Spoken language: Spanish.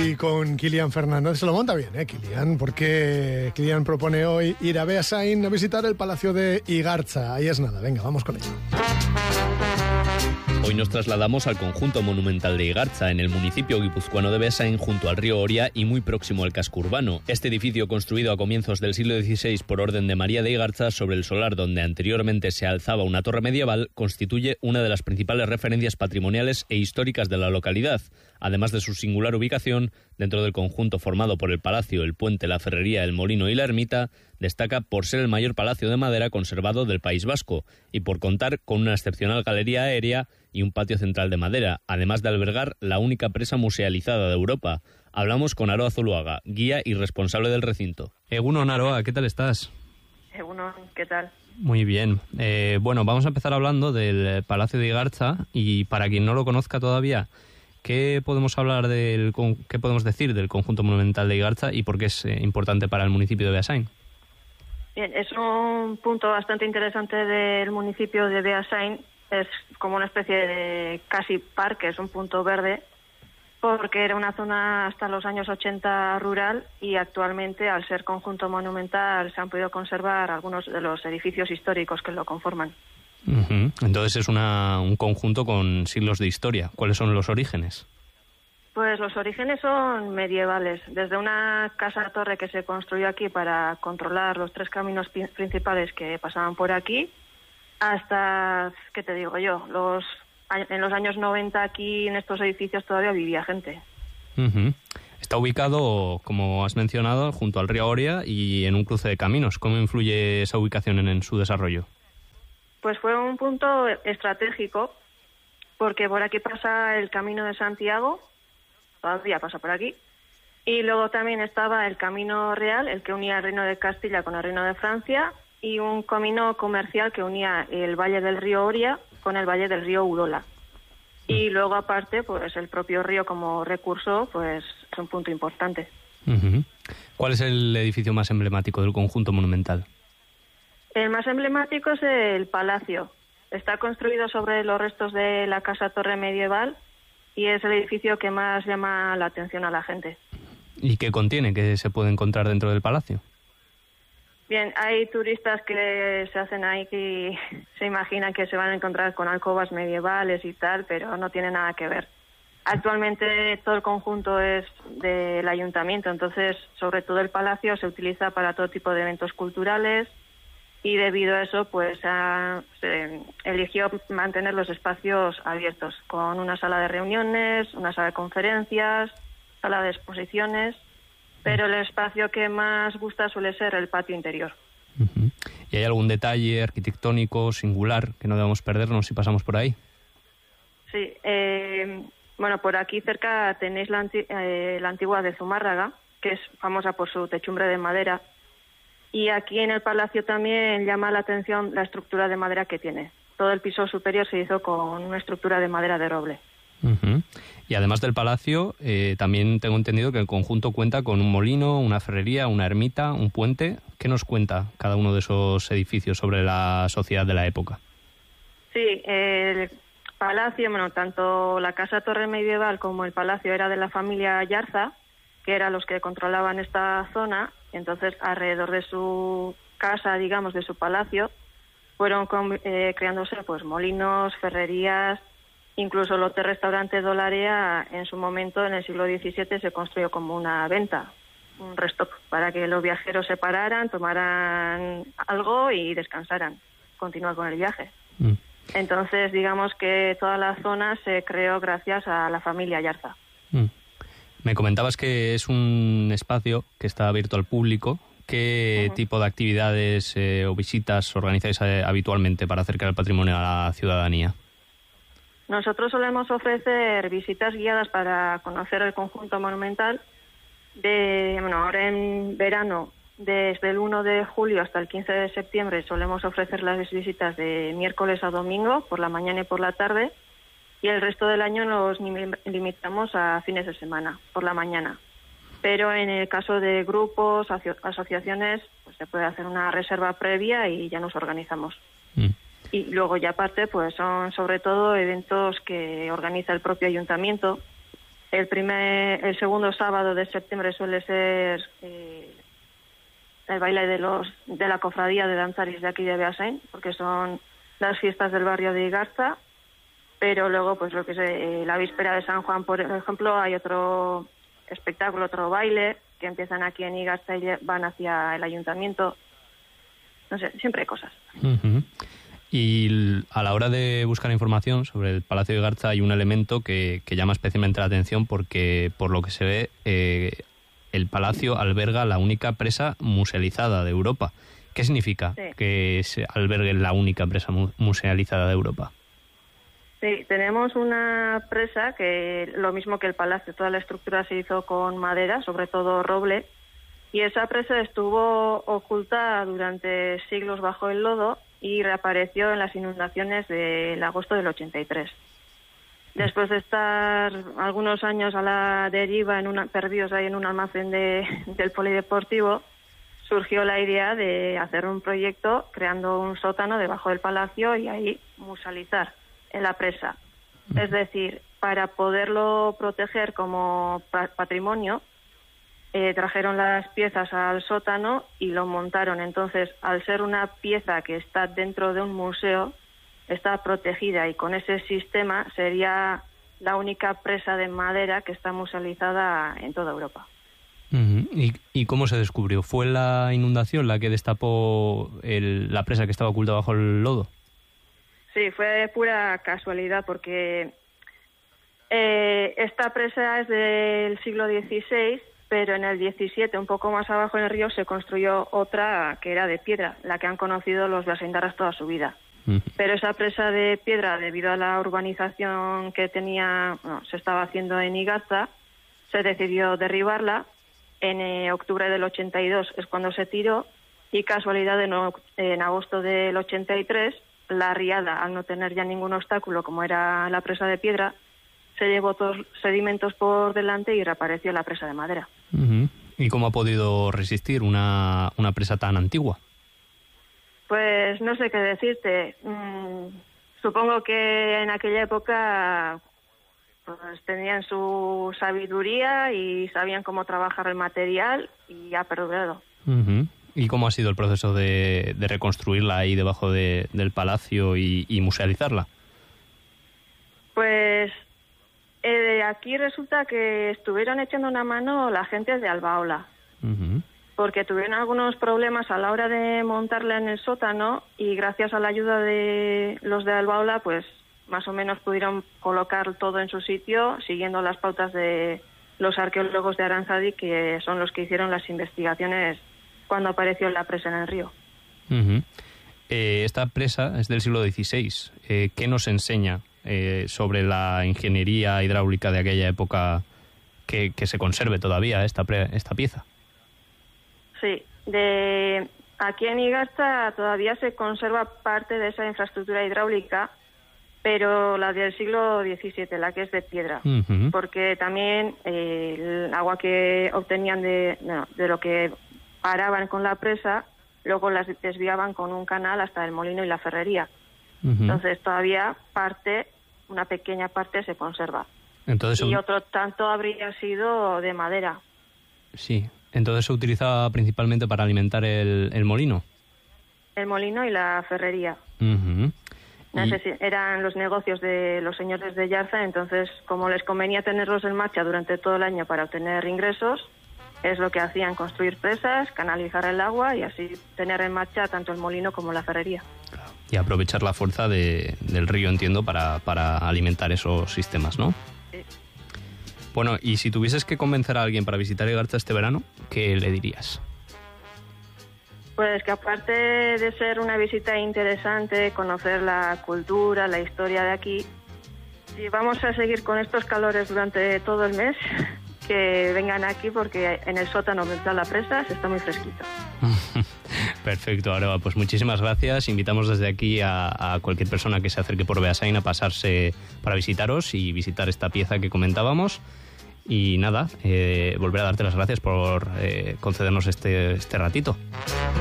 hoy con Kilian Fernández. Se lo monta bien, Kilian, porque Kilian propone hoy ir a Beasain a visitar el Palacio de Igartza. Ahí es nada, venga, vamos con ello. Hoy nos trasladamos al conjunto monumental de Igartza, en el municipio guipuzcoano de Beasain, junto al río Oria y muy próximo al casco urbano. Este edificio, construido a comienzos del siglo XVI por orden de María de Igartza, sobre el solar donde anteriormente se alzaba una torre medieval, constituye una de las principales referencias patrimoniales e históricas de la localidad. Además de su singular ubicación, dentro del conjunto formado por el palacio, el puente, la ferrería, el molino y la ermita, destaca por ser el mayor palacio de madera conservado del País Vasco y por contar con una excepcional galería aérea y un patio central de madera, además de albergar la única presa musealizada de Europa. Hablamos con Aroa Zuluaga, guía y responsable del recinto. Egunon, Aroa, ¿qué tal estás? Egunon, ¿qué tal? Muy bien. Bueno, vamos a empezar hablando del Palacio de Igartza y para quien no lo conozca todavía, ¿qué podemos decir del conjunto monumental de Igartza y por qué es importante para el municipio de Beasain? Bien, es un punto bastante interesante del municipio de Beasain. Es como una especie de casi parque, es un punto verde, porque era una zona hasta los años 80 rural y actualmente, al ser conjunto monumental, se han podido conservar algunos de los edificios históricos que lo conforman. Uh-huh. Entonces es un conjunto con siglos de historia. ¿Cuáles son los orígenes? Pues los orígenes son medievales. Desde una casa-torre que se construyó aquí para controlar los 3 caminos principales que pasaban por aquí, hasta, ¿qué te digo yo? En los años 90 aquí en estos edificios todavía vivía gente. Uh-huh. Está ubicado, como has mencionado, junto al río Oria y en un cruce de caminos. ¿Cómo influye esa ubicación en su desarrollo? Pues fue un punto estratégico, porque por aquí pasa el Camino de Santiago, todavía pasa por aquí, y luego también estaba el Camino Real, el que unía el Reino de Castilla con el Reino de Francia, y un camino comercial que unía el valle del río Oria con el valle del río Urola. Y luego, aparte, pues el propio río como recurso, pues es un punto importante. Uh-huh. ¿Cuál es el edificio más emblemático del conjunto monumental? El más emblemático es el palacio. Está construido sobre los restos de la casa-torre medieval y es el edificio que más llama la atención a la gente. ¿Y qué contiene? ¿Qué se puede encontrar dentro del palacio? Bien, hay turistas que se hacen ahí que se imaginan que se van a encontrar con alcobas medievales y tal, pero no tiene nada que ver. Actualmente todo el conjunto es del ayuntamiento, entonces sobre todo el palacio se utiliza para todo tipo de eventos culturales y debido a eso pues se eligió mantener los espacios abiertos con una sala de reuniones, una sala de conferencias, sala de exposiciones. Pero el espacio que más gusta suele ser el patio interior. Uh-huh. ¿Y hay algún detalle arquitectónico singular que no debamos perdernos si pasamos por ahí? Sí, bueno, por aquí cerca tenéis la antigua de Zumárraga, que es famosa por su techumbre de madera. Y aquí en el palacio también llama la atención la estructura de madera que tiene. Todo el piso superior se hizo con una estructura de madera de roble. Uh-huh. Y además del palacio, también tengo entendido que el conjunto cuenta con un molino, una ferrería, una ermita, un puente. ¿Qué nos cuenta cada uno de esos edificios sobre la sociedad de la época? Sí, el palacio, bueno, tanto la casa-torre medieval como el palacio era de la familia Ayarza, que eran los que controlaban esta zona. Entonces, alrededor de su casa, digamos, de su palacio, fueron creándose pues molinos, ferrerías. Incluso el hotel-restaurante Dolarea, en su momento, en el siglo XVII, se construyó como una venta, un restop, para que los viajeros se pararan, tomaran algo y descansaran, continuar con el viaje. Entonces, digamos que toda la zona se creó gracias a la familia Ayarza. Me comentabas que es un espacio que está abierto al público. ¿Qué tipo de actividades o visitas organizáis habitualmente para acercar el patrimonio a la ciudadanía? Nosotros solemos ofrecer visitas guiadas para conocer el conjunto monumental. Ahora en verano, desde el 1 de julio hasta el 15 de septiembre, solemos ofrecer las visitas de miércoles a domingo, por la mañana y por la tarde, y el resto del año nos limitamos a fines de semana, por la mañana. Pero en el caso de grupos, asociaciones, pues se puede hacer una reserva previa y ya nos organizamos. Y luego ya aparte, pues son sobre todo eventos que organiza el propio ayuntamiento. El segundo sábado de septiembre suele ser el baile de la cofradía de danzaris de aquí de Beasain, porque son las fiestas del barrio de Igartza. Pero luego, pues lo que es la víspera de San Juan, por ejemplo, hay otro espectáculo, otro baile, que empiezan aquí en Igartza y van hacia el ayuntamiento. No sé, siempre hay cosas. Uh-huh. Y a la hora de buscar información sobre el Palacio de Igartza hay un elemento que llama especialmente la atención porque, por lo que se ve, el palacio alberga la única presa musealizada de Europa. ¿Qué significa que se albergue la única presa musealizada de Europa? Sí, tenemos una presa que, lo mismo que el palacio, toda la estructura se hizo con madera, sobre todo roble, y esa presa estuvo oculta durante siglos bajo el lodo y reapareció en las inundaciones del agosto del 83. Después de estar algunos años a la deriva, perdidos ahí en un almacén del polideportivo, surgió la idea de hacer un proyecto creando un sótano debajo del palacio y ahí musealizar en la presa. Es decir, para poderlo proteger como patrimonio, trajeron las piezas al sótano y lo montaron. Entonces, al ser una pieza que está dentro de un museo, está protegida y con ese sistema sería la única presa de madera que está musealizada en toda Europa. Uh-huh. ¿Y cómo se descubrió? ¿Fue la inundación la que destapó la presa que estaba oculta bajo el lodo? Sí, fue pura casualidad porque esta presa es del siglo XVI, pero en el XVII, un poco más abajo en el río, se construyó otra que era de piedra, la que han conocido los beasaindarras toda su vida. Pero esa presa de piedra, debido a la urbanización que se estaba haciendo en Igartza, se decidió derribarla. En octubre del 82 es cuando se tiró y casualidad en agosto del 83 la riada, al no tener ya ningún obstáculo como era la presa de piedra, se llevó todos los sedimentos por delante y reapareció la presa de madera. Uh-huh. ¿Y cómo ha podido resistir una presa tan antigua? Pues no sé qué decirte. Supongo que en aquella época pues tenían su sabiduría y sabían cómo trabajar el material y ha perdurado. Uh-huh. ¿Y cómo ha sido el proceso de reconstruirla ahí debajo del palacio y musealizarla? Pues aquí resulta que estuvieron echando una mano la gente de Albaola, uh-huh, porque tuvieron algunos problemas a la hora de montarla en el sótano y gracias a la ayuda de los de Albaola, pues más o menos pudieron colocar todo en su sitio, siguiendo las pautas de los arqueólogos de Aranzadi, que son los que hicieron las investigaciones cuando apareció la presa en el río. Uh-huh. Esta presa es del siglo XVI. ¿Qué nos enseña sobre la ingeniería hidráulica de aquella época que se conserve todavía esta pieza? Sí, aquí en Igartza todavía se conserva parte de esa infraestructura hidráulica, pero la del siglo XVII, la que es de piedra, uh-huh, porque también el agua que obtenían de lo que paraban con la presa, luego las desviaban con un canal hasta el molino y la ferrería. Uh-huh. Entonces todavía una pequeña parte se conserva. Entonces, y otro tanto habría sido de madera. Sí, entonces se utilizaba principalmente para alimentar el molino. El molino y la ferrería. Uh-huh. Eran los negocios de los señores de Igartza, entonces como les convenía tenerlos en marcha durante todo el año para obtener ingresos, es lo que hacían, construir presas, canalizar el agua y así tener en marcha tanto el molino como la ferrería. Claro. Y aprovechar la fuerza del río, entiendo, para alimentar esos sistemas, ¿no? Sí. Bueno, y si tuvieses que convencer a alguien para visitar Igartza este verano, ¿qué le dirías? Pues que aparte de ser una visita interesante, conocer la cultura, la historia de aquí, si vamos a seguir con estos calores durante todo el mes, que vengan aquí porque en el sótano donde está la presa se está muy fresquito. Perfecto, Aroa, pues muchísimas gracias. Invitamos desde aquí a cualquier persona que se acerque por Beasain a pasarse para visitaros y visitar esta pieza que comentábamos. Y nada, volver a darte las gracias por concedernos este ratito.